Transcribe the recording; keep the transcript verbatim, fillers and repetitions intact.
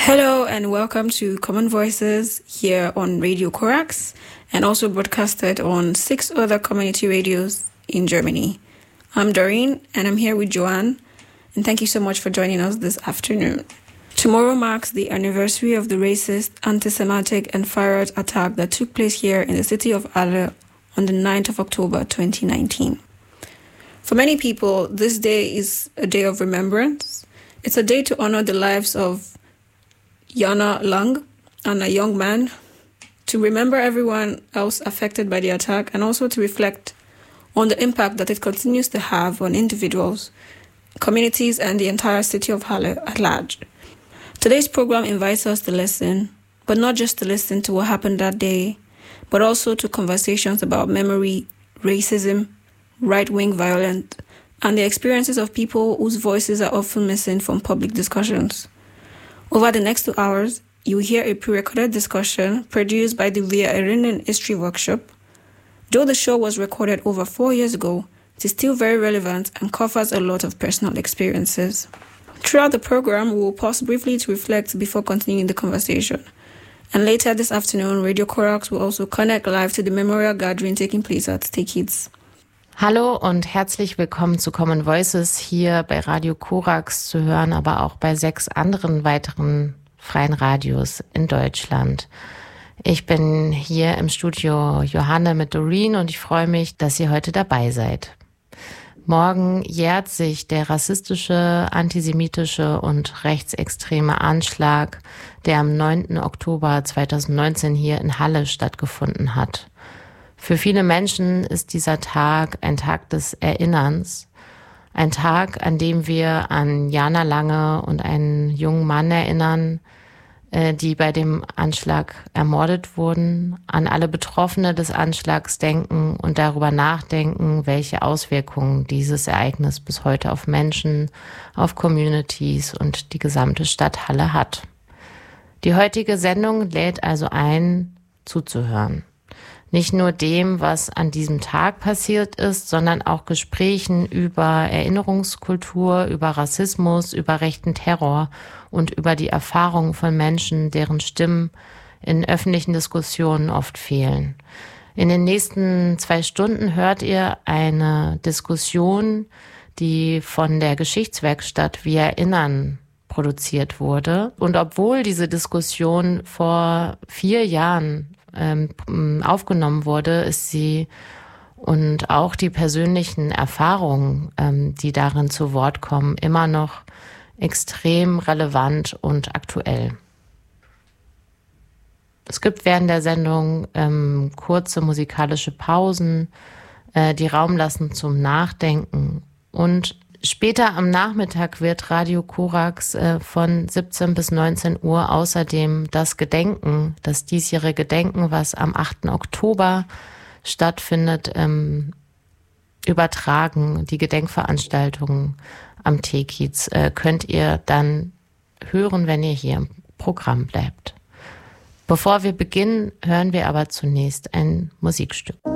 Hello and welcome to Common Voices here on Radio Korax and also broadcasted on six other community radios in Germany. I'm Doreen and I'm here with Joanne, and thank you so much for joining us this afternoon. Tomorrow marks the anniversary of the racist, anti-Semitic and firearms attack that took place here in the city of Halle on the ninth of October twenty nineteen. For many people, this day is a day of remembrance. It's a day to honor the lives of Jana Lang and a young man, to remember everyone else affected by the attack and also to reflect on the impact that it continues to have on individuals, communities, and the entire city of Halle at large. Today's program invites us to listen, but not just to listen to what happened that day, but also to conversations about memory, racism, right-wing violence, and the experiences of people whose voices are often missing from public discussions. Over the next two hours, you will hear a pre-recorded discussion produced by the Via Irinen History Workshop. Though the show was recorded over four years ago, it is still very relevant and covers a lot of personal experiences. Throughout the program, we will pause briefly to reflect before continuing the conversation. And later this afternoon, Radio Korax will also connect live to the memorial gathering taking place at Stay Kids. Hallo und herzlich willkommen zu Common Voices hier bei Radio Korax zu hören, aber auch bei sechs anderen weiteren freien Radios in Deutschland. Ich bin hier im Studio Johanne mit Doreen und ich freue mich, dass ihr heute dabei seid. Morgen jährt sich der rassistische, antisemitische und rechtsextreme Anschlag, der am neunten Oktober zweitausendneunzehn hier in Halle stattgefunden hat. Für viele Menschen ist dieser Tag ein Tag des Erinnerns, ein Tag, an dem wir an Jana Lange und einen jungen Mann erinnern, die bei dem Anschlag ermordet wurden, an alle Betroffene des Anschlags denken und darüber nachdenken, welche Auswirkungen dieses Ereignis bis heute auf Menschen, auf Communities und die gesamte Stadt Halle hat. Die heutige Sendung lädt also ein, zuzuhören. Nicht nur dem, was an diesem Tag passiert ist, sondern auch Gesprächen über Erinnerungskultur, über Rassismus, über rechten Terror und über die Erfahrungen von Menschen, deren Stimmen in öffentlichen Diskussionen oft fehlen. In den nächsten zwei Stunden hört ihr eine Diskussion, die von der Geschichtswerkstatt Wir Erinnern produziert wurde. Und obwohl diese Diskussion vor vier Jahren aufgenommen wurde, ist sie und auch die persönlichen Erfahrungen, die darin zu Wort kommen, immer noch extrem relevant und aktuell. Es gibt während der Sendung ähm, kurze musikalische Pausen, äh, die Raum lassen zum Nachdenken. Und später am Nachmittag wird Radio Korax äh, von siebzehn bis neunzehn Uhr außerdem das Gedenken, das diesjährige Gedenken, was am achten Oktober stattfindet, ähm, übertragen. Die Gedenkveranstaltungen am T-Kiez äh, könnt ihr dann hören, wenn ihr hier im Programm bleibt. Bevor wir beginnen, hören wir aber zunächst ein Musikstück.